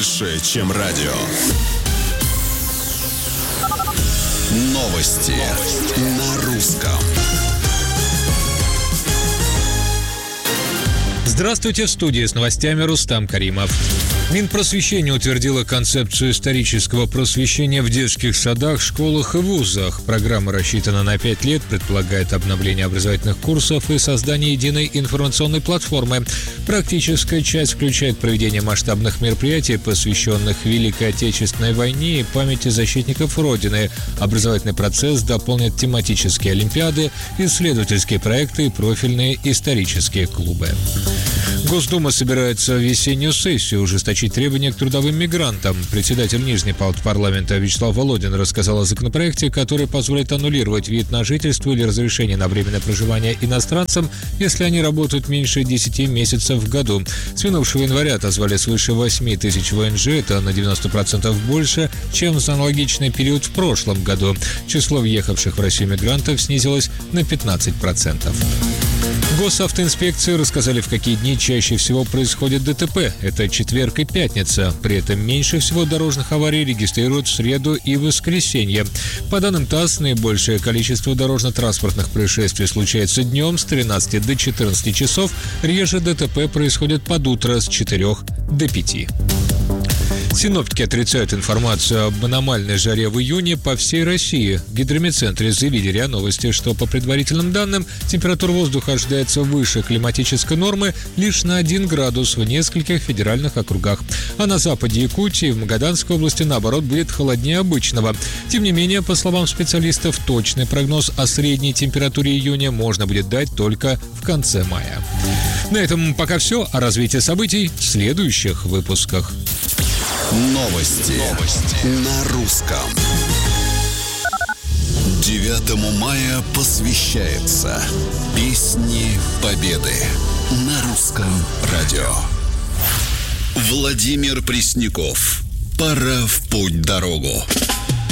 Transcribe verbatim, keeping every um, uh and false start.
больше, чем радио. Новости, Новости. На русском. Здравствуйте, в студии с новостями Рустам Каримов. Минпросвещение утвердило концепцию исторического просвещения в детских садах, школах и вузах. Программа рассчитана на пять лет, предполагает обновление образовательных курсов и создание единой информационной платформы. Практическая часть включает проведение масштабных мероприятий, посвященных Великой Отечественной войне и памяти защитников Родины. Образовательный процесс дополнит тематические олимпиады, исследовательские проекты и профильные исторические клубы. Госдума собирается в весеннюю сессию ужесточить требования к трудовым мигрантам. Председатель Нижней палаты парламента Вячеслав Володин рассказал о законопроекте, который позволит аннулировать вид на жительство или разрешение на временное проживание иностранцам, если они работают меньше десяти месяцев в году. С минувшего января отозвали свыше восьми тысяч вэ эн жэ, это на девяносто процентов больше, чем за аналогичный период в прошлом году. Число въехавших в Россию мигрантов снизилось на пятнадцать процентов. Госавтоинспекции рассказали, в какие дни чаще всего происходит дэ тэ пэ. Это четверг и пятница. При этом меньше всего дорожных аварий регистрируют в среду и воскресенье. По данным ТАСС, наибольшее количество дорожно-транспортных происшествий случается днем с тринадцати до четырнадцати часов. Реже дэ тэ пэ происходит под утро с четырёх до пяти. Синоптики отрицают информацию об аномальной жаре в июне по всей России. В гидрометцентре заявили РИА Новости, что по предварительным данным температура воздуха ожидается выше климатической нормы лишь на один градус в нескольких федеральных округах. А на западе Якутии и в Магаданской области, наоборот, будет холоднее обычного. Тем не менее, по словам специалистов, точный прогноз о средней температуре июня можно будет дать только в конце мая. На этом пока все. О развитии событий в следующих выпусках. Новости. Новости. На русском. девятому мая посвящается Песни Победы на русском радио. Владимир Пресняков. Пора в путь-дорогу.